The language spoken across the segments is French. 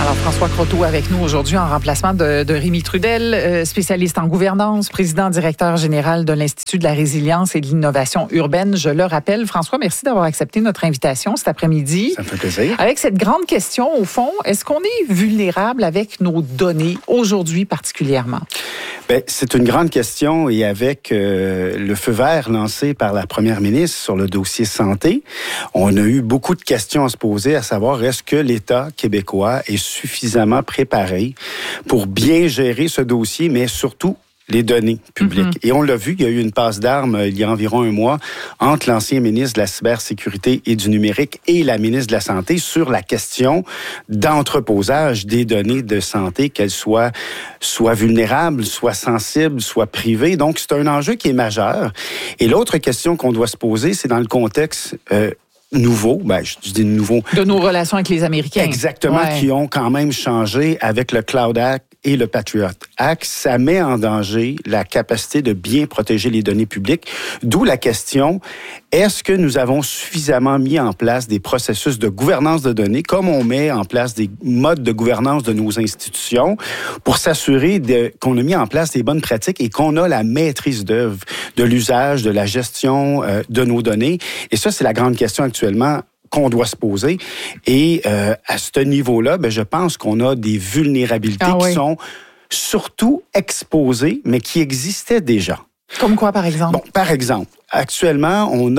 Alors, François Croteau avec nous aujourd'hui en remplacement de Rémi Trudel, spécialiste en gouvernance, président directeur général de l'Institut de la résilience et de l'innovation urbaine. Je le rappelle, François, merci d'avoir accepté notre invitation cet après-midi. Ça me fait plaisir. Avec cette grande question, au fond, est-ce qu'on est vulnérable avec nos données aujourd'hui particulièrement? Bien, c'est une grande question et avec le feu vert lancé par la première ministre sur le dossier santé, on a eu beaucoup de questions à se poser, à savoir est-ce que l'État québécois est suffisamment préparé pour bien gérer ce dossier, mais surtout les données publiques. Et on l'a vu, il y a eu une passe d'armes il y a environ un mois entre l'ancien ministre de la cybersécurité et du numérique et la ministre de la Santé sur la question d'entreposage des données de santé, qu'elles soient vulnérables, soit sensibles, soit privées. Donc, c'est un enjeu qui est majeur. Et l'autre question qu'on doit se poser, c'est dans le contexte nouveau, je dis nouveau. De nos relations avec les Américains. Exactement, ouais. Qui ont quand même changé avec le Cloud Act et le Patriot Act. Ça met en danger la capacité de bien protéger les données publiques. D'où la question, est-ce que nous avons suffisamment mis en place des processus de gouvernance de données, comme on met en place des modes de gouvernance de nos institutions, pour s'assurer qu'on a mis en place des bonnes pratiques et qu'on a la maîtrise d'œuvre de l'usage, de la gestion de nos données. Et ça, c'est la grande question actuellement qu'on doit se poser. Et à ce niveau-là, je pense qu'on a des vulnérabilités qui sont surtout exposées, mais qui existaient déjà. Comme quoi, par exemple? Bon, par exemple, actuellement, il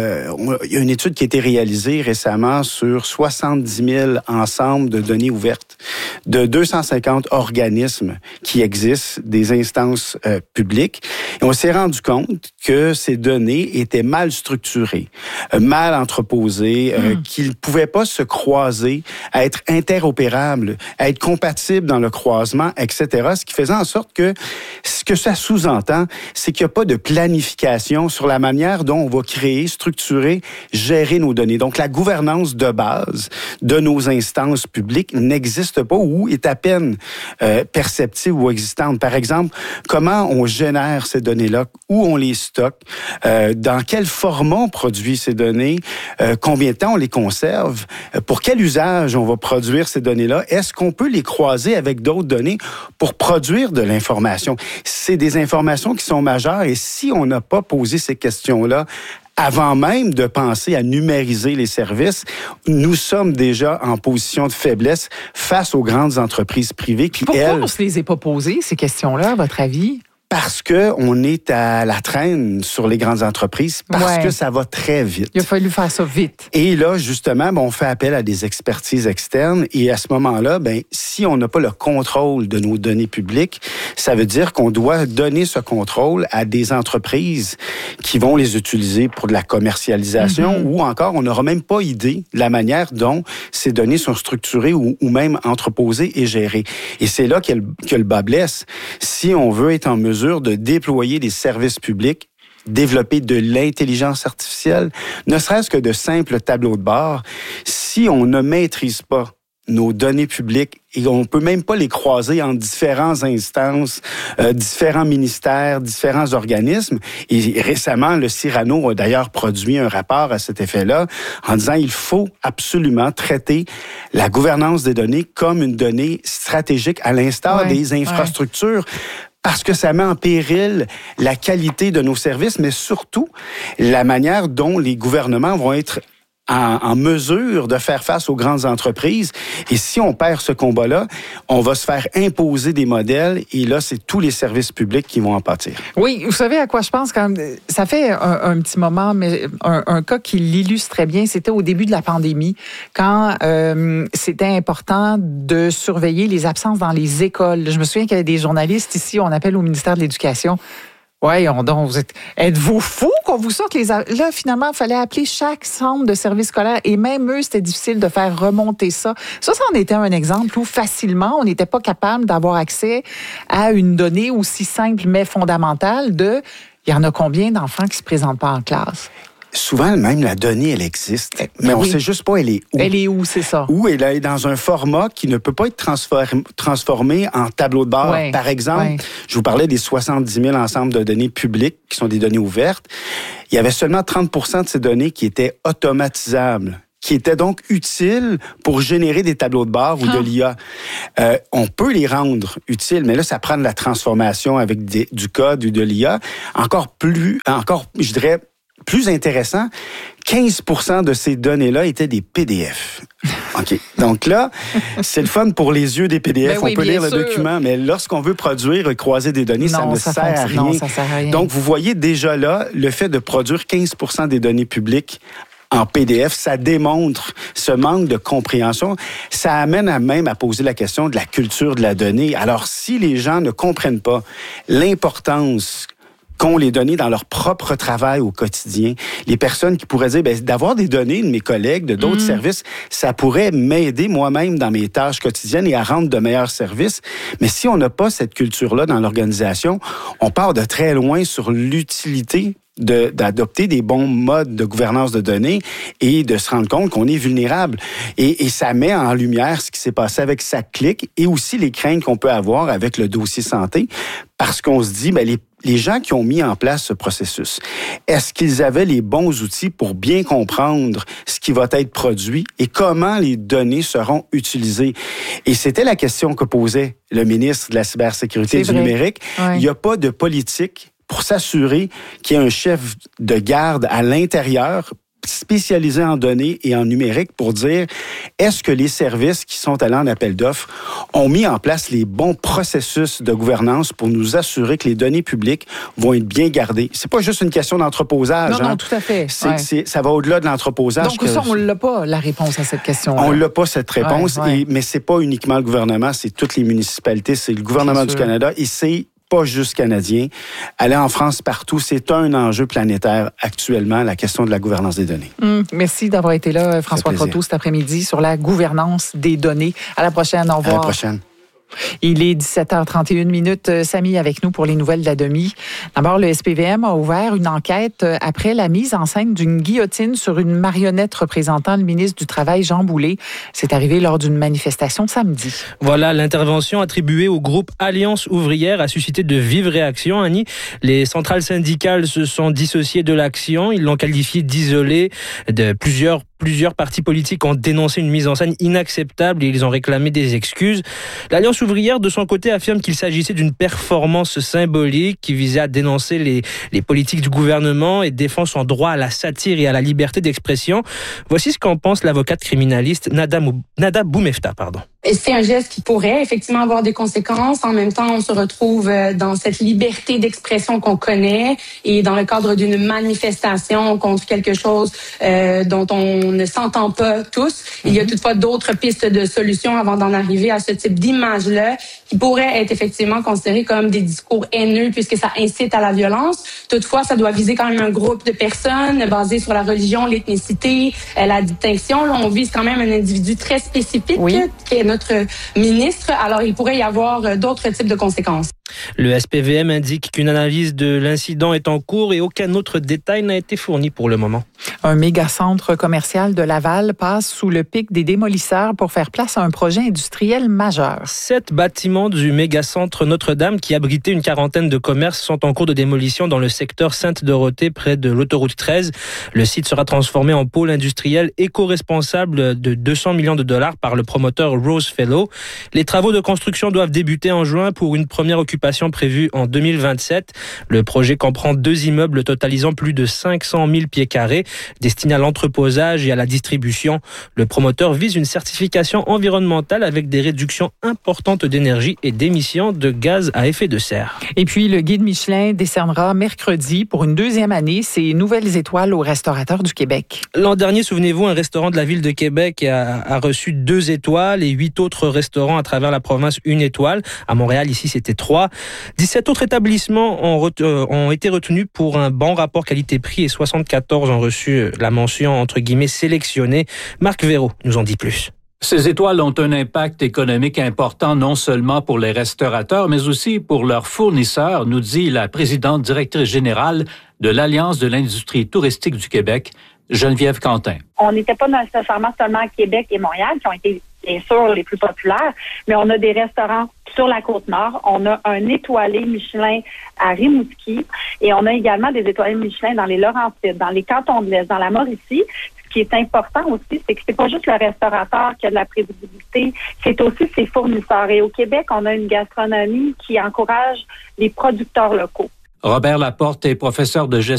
y a une étude qui a été réalisée récemment sur 70 000 ensembles de données ouvertes de 250 organismes qui existent, des instances publiques. Et on s'est rendu compte que ces données étaient mal structurées, mal entreposées, qu'ils ne pouvaient pas se croiser, à être interopérables, à être compatibles dans le croisement, etc. Ce qui faisait en sorte que ce que ça sous-entend, c'est qu'il n'y a pas de planification sur la manière dont on va créer, structurer, gérer nos données. Donc, la gouvernance de base de nos instances publiques n'existe pas ou est à peine perceptible ou existante. Par exemple, comment on génère ces données-là, où on les stocke, dans quel format on produit ces données, combien de temps on les conserve, pour quel usage on va produire ces données-là, est-ce qu'on peut les croiser avec d'autres données pour produire de l'information? C'est des informations qui sont majeures et si on n'a pas posé ces questions-là avant même de penser à numériser les services, nous sommes déjà en position de faiblesse face aux grandes entreprises privées qui, pourquoi on ne se les a pas posées, ces questions-là, à votre avis? Parce qu'on est à la traîne sur les grandes entreprises, parce que ça va très vite. Il a fallu faire ça vite. Et là, justement, on fait appel à des expertises externes. Et à ce moment-là, si on n'a pas le contrôle de nos données publiques, ça veut dire qu'on doit donner ce contrôle à des entreprises qui vont les utiliser pour de la commercialisation ou encore, on n'aura même pas idée de la manière dont ces données sont structurées ou même entreposées et gérées. Et c'est là que le bas blesse. Si on veut être en mesure de déployer des services publics, développer de l'intelligence artificielle, ne serait-ce que de simples tableaux de bord, si on ne maîtrise pas nos données publiques et on ne peut même pas les croiser en différentes instances, différents ministères, différents organismes. Et récemment, le Cyrano a d'ailleurs produit un rapport à cet effet-là en disant qu'il faut absolument traiter la gouvernance des données comme une donnée stratégique à l'instar des infrastructures. Parce que ça met en péril la qualité de nos services, mais surtout la manière dont les gouvernements vont être en mesure de faire face aux grandes entreprises. Et si on perd ce combat-là, on va se faire imposer des modèles et là, c'est tous les services publics qui vont en pâtir. Oui, vous savez à quoi je pense quand même? Ça fait un petit moment, mais un cas qui l'illustre très bien, c'était au début de la pandémie, quand c'était important de surveiller les absences dans les écoles. Je me souviens qu'il y avait des journalistes ici, on appelle au ministère de l'Éducation. Voyons donc, êtes-vous fous qu'on vous sorte les... Là, finalement, il fallait appeler chaque centre de service scolaire et même eux, c'était difficile de faire remonter ça. Ça en était un exemple où facilement, on n'était pas capable d'avoir accès à une donnée aussi simple mais fondamentale de... Il y en a combien d'enfants qui ne se présentent pas en classe? Souvent, même la donnée, elle existe, mais on ne sait juste pas elle est où. Elle est où, c'est ça? Ou elle est dans un format qui ne peut pas être transformé en tableau de bord. Par exemple, je vous parlais des 70 000 ensembles de données publiques qui sont des données ouvertes. Il y avait seulement 30 % de ces données qui étaient automatisables. qui étaient donc utiles pour générer des tableaux de bord ou de l'IA. On peut les rendre utiles, mais là, ça prend de la transformation avec du code ou de l'IA. Encore, je dirais, plus intéressant, 15% de ces données-là étaient des PDF. OK. Donc là, c'est le fun pour les yeux des PDF. On peut lire le document, mais lorsqu'on veut produire, croiser des données, ça ne sert à rien. Non, ça sert à rien. Donc, vous voyez déjà là, le fait de produire 15% des données publiques en PDF, ça démontre ce manque de compréhension. Ça amène même à poser la question de la culture de la donnée. Alors, si les gens ne comprennent pas l'importance qu'ont les données dans leur propre travail au quotidien, les personnes qui pourraient dire, d'avoir des données de mes collègues, de d'autres services, ça pourrait m'aider moi-même dans mes tâches quotidiennes et à rendre de meilleurs services. Mais si on n'a pas cette culture-là dans l'organisation, on part de très loin sur l'utilité d'adopter des bons modes de gouvernance de données et de se rendre compte qu'on est vulnérable. Et ça met en lumière ce qui s'est passé avec SAC-Clic et aussi les craintes qu'on peut avoir avec le dossier santé, parce qu'on se dit, les gens qui ont mis en place ce processus, est-ce qu'ils avaient les bons outils pour bien comprendre ce qui va être produit et comment les données seront utilisées? Et c'était la question que posait le ministre de la cybersécurité et du numérique. Ouais. Il n'y a pas de politique pour s'assurer qu'il y ait un chef de garde à l'intérieur spécialisé en données et en numérique pour dire est-ce que les services qui sont allés en appel d'offres ont mis en place les bons processus de gouvernance pour nous assurer que les données publiques vont être bien gardées. C'est pas juste une question d'entreposage. Non, tout à fait. Ça va au-delà de l'entreposage. Donc ça, on l'a pas, la réponse à cette question-là. On l'a pas, cette réponse, mais c'est pas uniquement le gouvernement, c'est toutes les municipalités, c'est le gouvernement du Canada et c'est pas juste canadien. Aller en France partout, c'est un enjeu planétaire actuellement, la question de la gouvernance des données. Merci d'avoir été là, François Croteau, cet après-midi sur la gouvernance des données. À la prochaine, au revoir. À la prochaine. Il est 17h31. Samy avec nous pour les nouvelles de la demi. D'abord, le SPVM a ouvert une enquête après la mise en scène d'une guillotine sur une marionnette représentant le ministre du Travail, Jean Boulet. C'est arrivé lors d'une manifestation samedi. Voilà, l'intervention attribuée au groupe Alliance ouvrière a suscité de vives réactions. Annie, les centrales syndicales se sont dissociées de l'action. Ils l'ont qualifiée d'isolée. Plusieurs partis politiques ont dénoncé une mise en scène inacceptable et ils ont réclamé des excuses. L'Alliance ouvrière, de son côté, affirme qu'il s'agissait d'une performance symbolique qui visait à dénoncer les politiques du gouvernement et défend son droit à la satire et à la liberté d'expression. Voici ce qu'en pense l'avocate criminaliste Nada Boumefta. Et c'est un geste qui pourrait effectivement avoir des conséquences. En même temps, on se retrouve dans cette liberté d'expression qu'on connaît et dans le cadre d'une manifestation contre quelque chose dont on ne s'entend pas tous. Il y a toutefois d'autres pistes de solutions avant d'en arriver à ce type d'image-là qui pourraient être effectivement considérées comme des discours haineux puisque ça incite à la violence. Toutefois, ça doit viser quand même un groupe de personnes basé sur la religion, l'ethnicité, la distinction. Là, on vise quand même un individu très spécifique qui est notre ministre. Alors, il pourrait y avoir d'autres types de conséquences. Le SPVM indique qu'une analyse de l'incident est en cours et aucun autre détail n'a été fourni pour le moment. Un méga-centre commercial de Laval passe sous le pic des démolisseurs pour faire place à un projet industriel majeur. 7 bâtiments du méga-centre Notre-Dame qui abritaient une quarantaine de commerces sont en cours de démolition dans le secteur Sainte-Dorothée près de l'autoroute 13. Le site sera transformé en pôle industriel éco-responsable de 200 millions de dollars par le promoteur Rose Fellow. Les travaux de construction doivent débuter en juin pour une première occupation prévue en 2027. Le projet comprend 2 immeubles totalisant plus de 500 000 pieds carrés destinés à l'entreposage et à la distribution. Le promoteur vise une certification environnementale avec des réductions importantes d'énergie et d'émissions de gaz à effet de serre. Et puis, le guide Michelin décernera mercredi pour une 2e année ses nouvelles étoiles aux restaurateurs du Québec. L'an dernier, souvenez-vous, un restaurant de la ville de Québec a reçu 2 étoiles et 8 autres restaurants à travers la province 1 étoile. À Montréal, ici, c'était 3. 17 autres établissements ont été retenus pour un bon rapport qualité-prix et 74 ont reçu la mention entre guillemets sélectionnée. Marc Véraud nous en dit plus. Ces étoiles ont un impact économique important non seulement pour les restaurateurs, mais aussi pour leurs fournisseurs, nous dit la présidente directrice générale de l'Alliance de l'industrie touristique du Québec, Geneviève Quentin. On n'était pas nécessairement seulement à Québec et Montréal qui ont été bien sûr les plus populaires, mais on a des restaurants sur la Côte-Nord. On a un étoilé Michelin à Rimouski et on a également des étoilés Michelin dans les Laurentides, dans les cantons de l'Est, dans la Mauricie. Ce qui est important aussi, c'est que c'est pas juste le restaurateur qui a de la prévisibilité, c'est aussi ses fournisseurs. Et au Québec, on a une gastronomie qui encourage les producteurs locaux. Robert Laporte est professeur de gestion